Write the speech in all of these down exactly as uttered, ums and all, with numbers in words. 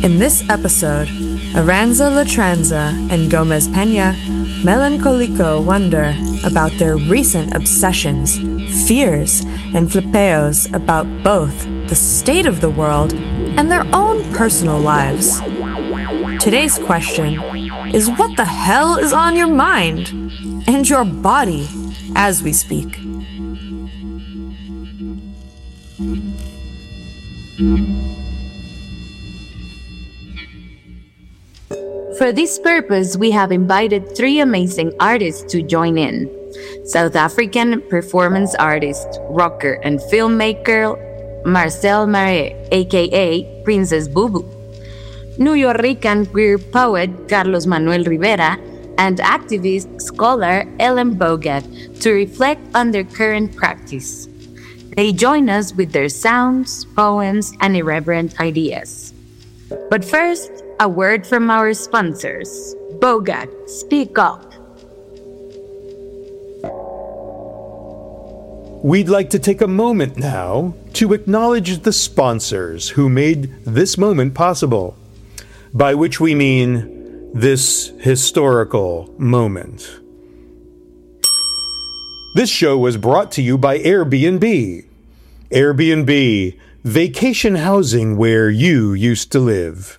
In this episode, Aranza Latranza and Gomez Pena melancholico wonder about their recent obsessions, fears, and flipeos about both the state of the world and their own personal lives. Today's question is, what the hell is on your mind and your body as we speak? For this purpose, we have invited three amazing artists to join in. South African performance artist, rocker, and filmmaker Marcel Maré, aka Princess Bubu. New Yorker queer poet Carlos Manuel Rivera, and activist scholar Ellen Bogaert to reflect on their current practice. They join us with their sounds, poems, and irreverent ideas. But first, a word from our sponsors. Bogaert, speak up. We'd like to take a moment now to acknowledge the sponsors who made this moment possible, by which we mean this historical moment. This show was brought to you by Airbnb. Airbnb, vacation housing where you used to live.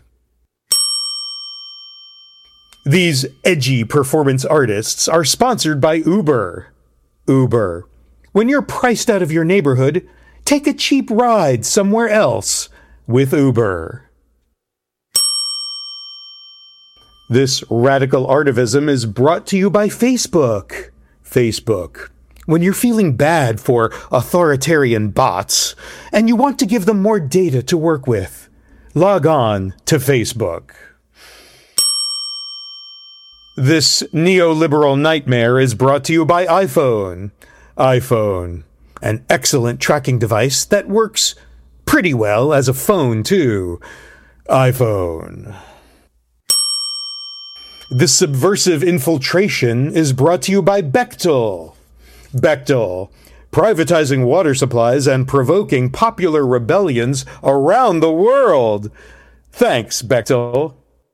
These edgy performance artists are sponsored by Uber. Uber. When you're priced out of your neighborhood, take a cheap ride somewhere else with Uber. This radical artivism is brought to you by Facebook. Facebook. When you're feeling bad for authoritarian bots and you want to give them more data to work with, log on to Facebook. This neoliberal nightmare is brought to you by iPhone. iPhone, an excellent tracking device that works pretty well as a phone, too. iPhone. This subversive infiltration is brought to you by Bechtel. Bechtel, privatizing water supplies and provoking popular rebellions around the world. Thanks, Bechtel.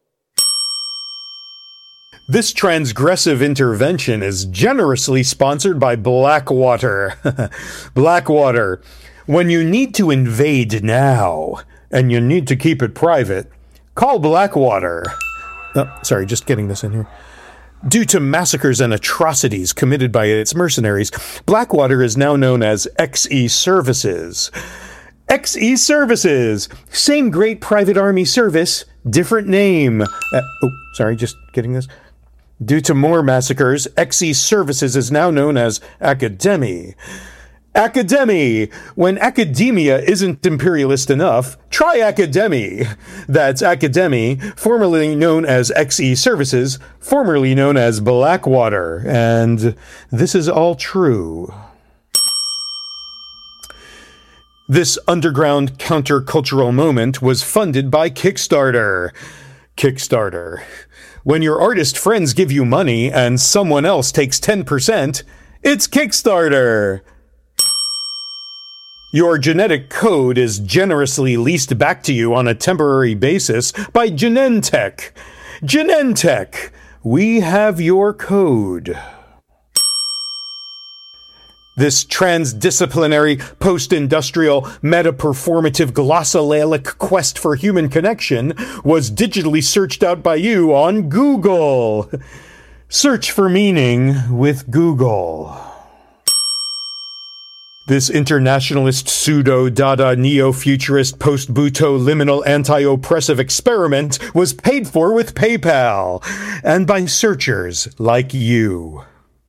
This transgressive intervention is generously sponsored by Blackwater. Blackwater. When you need to invade now, and you need to keep it private, call Blackwater. Oh, sorry, just getting this in here. Due to massacres and atrocities committed by its mercenaries, Blackwater is now known as X E Services. X E Services! Same great private army service, different name. Uh, oh, sorry, just getting this. Due to more massacres, X E Services is now known as Academy. Academy! When academia isn't imperialist enough, try Academy. That's Academy, formerly known as X E Services, formerly known as Blackwater. And this is all true. This underground countercultural moment was funded by Kickstarter. Kickstarter. When your artist friends give you money and someone else takes ten percent, it's Kickstarter. Your genetic code is generously leased back to you on a temporary basis by Genentech. Genentech, we have your code. This transdisciplinary, post-industrial, meta-performative, glossolalia quest for human connection was digitally searched out by you on Google. Search for meaning with Google. This internationalist, pseudo-Dada, neo-futurist, post-Buto, liminal, anti-oppressive experiment was paid for with PayPal, and by searchers like you.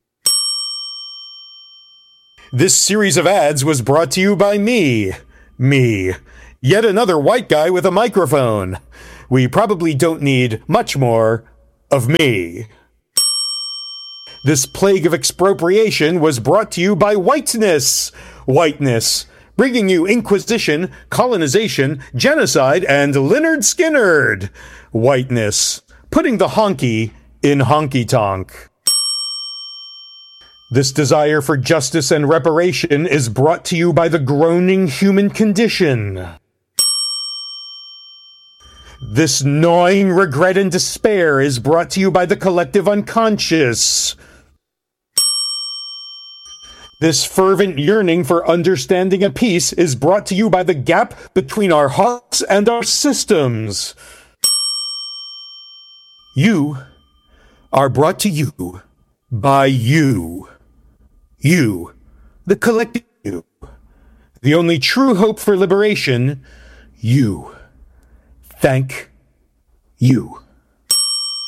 This series of ads was brought to you by me. Me. Yet another white guy with a microphone. We probably don't need much more of me. This plague of expropriation was brought to you by whiteness. Whiteness. Bringing you Inquisition, colonization, genocide, and Lynyrd Skynyrd. Whiteness. Putting the honky in honky-tonk. This desire for justice and reparation is brought to you by the groaning human condition. This gnawing regret and despair is brought to you by the collective unconscious. This fervent yearning for understanding and peace is brought to you by the gap between our hearts and our systems. You are brought to you by you. You, the collective you. The only true hope for liberation, you. Thank you.